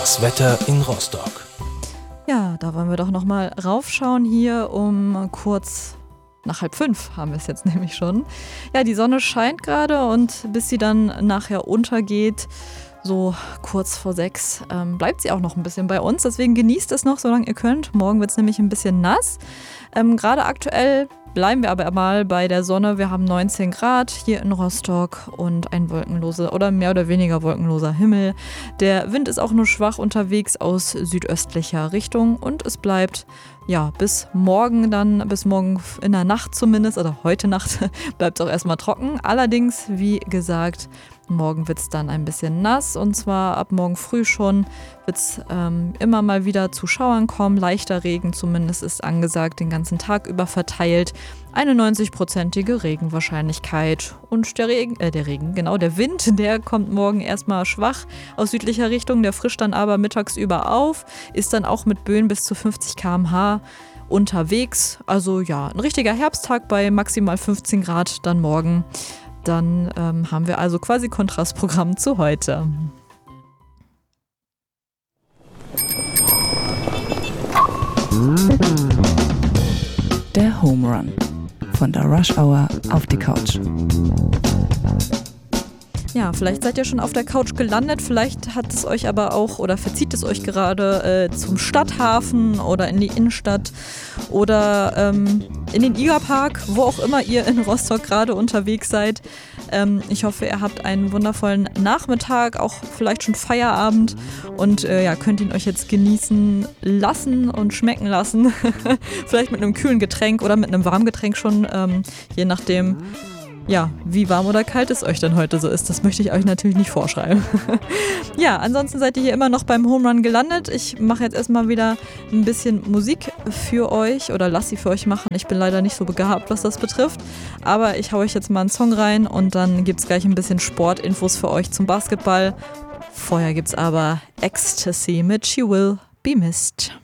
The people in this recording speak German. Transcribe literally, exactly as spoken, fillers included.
Das Wetter in Rostock. Ja, da wollen wir doch nochmal raufschauen hier um kurz nach halb fünf haben wir es jetzt nämlich schon. Ja, die Sonne scheint gerade und bis sie dann nachher untergeht, so kurz vor sechs, ähm, bleibt sie auch noch ein bisschen bei uns. Deswegen genießt es noch, solange ihr könnt. Morgen wird es nämlich ein bisschen nass. Ähm, gerade aktuell bleiben wir aber mal bei der Sonne. Wir haben neunzehn Grad hier in Rostock und ein wolkenloser oder mehr oder weniger wolkenloser Himmel. Der Wind ist auch nur schwach unterwegs aus südöstlicher Richtung und es bleibt ja bis morgen dann, bis morgen in der Nacht zumindest, oder heute Nacht bleibt es auch erstmal trocken. Allerdings, wie gesagt, morgen wird es dann ein bisschen nass und zwar ab morgen früh schon wird es ähm, immer mal wieder zu Schauern kommen. Leichter Regen zumindest ist angesagt, den ganzen Tag über verteilt. Eine neunzig-prozentige Regenwahrscheinlichkeit. Und der Regen, äh der Regen, genau, der Wind, der kommt morgen erstmal schwach aus südlicher Richtung. Der frischt dann aber mittagsüber auf, ist dann auch mit Böen bis zu fünfzig Kilometer pro Stunde unterwegs. Also ja, ein richtiger Herbsttag bei maximal fünfzehn Grad dann morgen. Dann ähm, haben wir also quasi Kontrastprogramm zu heute. Der Home Run. Von der Rush Hour auf die Couch. Ja, vielleicht seid ihr schon auf der Couch gelandet, vielleicht hat es euch aber auch oder verzieht es euch gerade äh, zum Stadthafen oder in die Innenstadt oder ähm, in den Igerpark, wo auch immer ihr in Rostock gerade unterwegs seid. Ähm, ich hoffe, ihr habt einen wundervollen Nachmittag, auch vielleicht schon Feierabend und äh, ja, könnt ihn euch jetzt genießen lassen und schmecken lassen. Vielleicht mit einem kühlen Getränk oder mit einem warmen Getränk schon, ähm, je nachdem. Ja, wie warm oder kalt es euch denn heute so ist, das möchte ich euch natürlich nicht vorschreiben. Ja, ansonsten seid ihr hier immer noch beim Home Run gelandet. Ich mache jetzt erstmal wieder ein bisschen Musik für euch oder lasse sie für euch machen. Ich bin leider nicht so begabt, was das betrifft, aber ich hau euch jetzt mal einen Song rein und dann gibt es gleich ein bisschen Sportinfos für euch zum Basketball. Vorher gibt es aber Ecstasy mit She Will Be Missed.